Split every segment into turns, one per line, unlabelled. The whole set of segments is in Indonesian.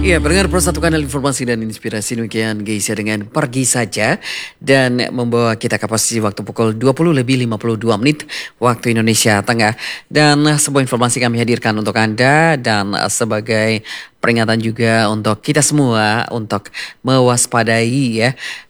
Iya, pendengar Pro Satu Kanal Informasi dan Inspirasi demikian guys ya dengan pergi saja dan membawa kita ke posisi waktu pukul 20 lebih 52 menit waktu Indonesia Tengah. Dan sebuah informasi kami hadirkan untuk Anda dan sebagai peringatan juga untuk kita semua untuk mewaspadai ya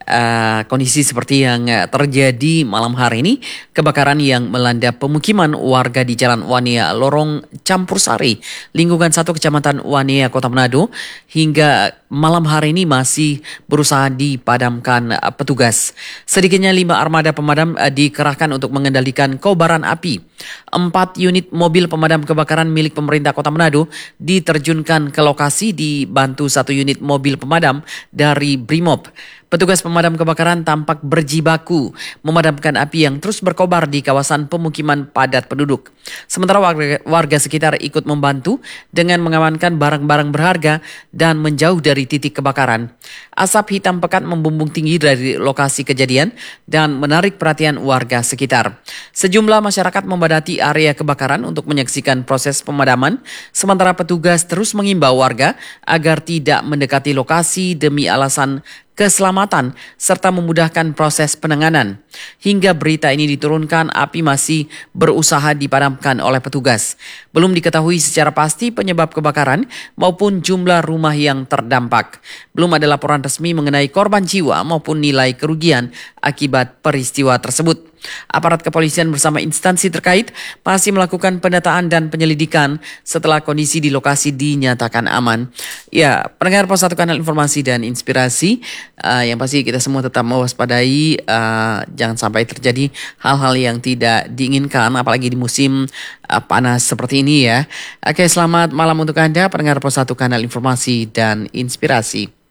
kondisi seperti yang terjadi malam hari ini, kebakaran yang melanda pemukiman warga di Jalan Wania Lorong Campur Sari, lingkungan 1 Kecamatan Wania Kota Manado hingga malam hari ini masih berusaha dipadamkan petugas. Sedikitnya 5 armada pemadam dikerahkan untuk mengendalikan kobaran api. 4 unit mobil pemadam kebakaran milik pemerintah Kota Manado diterjunkan ke lokasi dibantu 1 unit mobil pemadam dari Brimob. Petugas pemadam kebakaran tampak berjibaku memadamkan api yang terus berkobar di kawasan pemukiman padat penduduk. Sementara warga sekitar ikut membantu dengan mengamankan barang-barang berharga dan menjauh dari titik kebakaran. Asap hitam pekat membumbung tinggi dari lokasi kejadian dan menarik perhatian warga sekitar. Sejumlah masyarakat membadati area kebakaran untuk menyaksikan proses pemadaman, sementara petugas terus mengimbau warga agar tidak mendekati lokasi demi alasan keselamatan serta memudahkan proses penanganan. Hingga berita ini diturunkan, api masih berusaha dipadamkan oleh petugas. Belum diketahui secara pasti penyebab kebakaran maupun jumlah rumah yang terdampak. Belum ada laporan resmi mengenai korban jiwa maupun nilai kerugian akibat peristiwa tersebut. Aparat kepolisian bersama instansi terkait masih melakukan pendataan dan penyelidikan setelah kondisi di lokasi dinyatakan aman. Ya, pendengar Pos 1 Kanal Informasi dan Inspirasi, yang pasti kita semua tetap mewaspadai, jangan sampai terjadi hal-hal yang tidak diinginkan, apalagi di musim panas seperti ini ya. Oke, selamat malam untuk Anda, pendengar Pos 1 Kanal Informasi dan Inspirasi.